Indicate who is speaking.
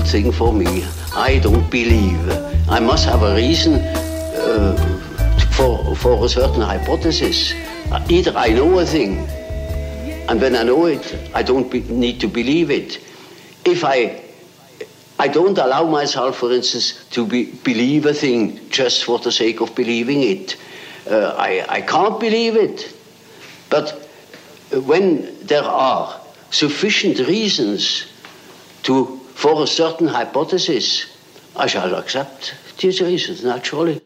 Speaker 1: thing for me. I don't believe. I must have a reason for a certain hypothesis. Either I know a thing, and when I know it, I don't need to believe it. If I don't allow myself, for instance, to believe a thing just for the sake of believing it. I can't believe it. But when there are sufficient reasons for a certain hypothesis, I shall accept these reasons, naturally.